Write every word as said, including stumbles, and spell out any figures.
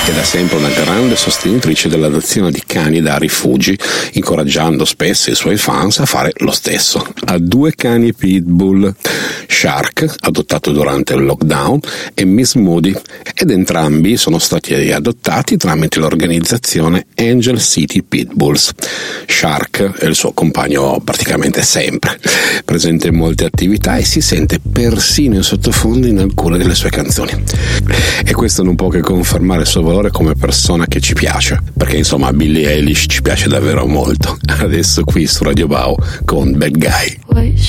è da sempre una grande sostenitrice dell'adozione di cani da rifugi, incoraggiando spesso i suoi fans a fare lo stesso. Ha due cani pitbull, Shark, adottato durante il lockdown, e Miss Moody, ed entrambi sono stati adottati tramite l'organizzazione Angel City Pitbulls. Shark è il suo compagno praticamente sempre, presente in molte attività e si sente persino in sottofondo in alcune delle sue canzoni. E questo non può che confermare il suo valore come persona che ci piace, perché insomma Billie Eilish ci piace davvero molto. Adesso qui su Radio Wow con Bad Guy.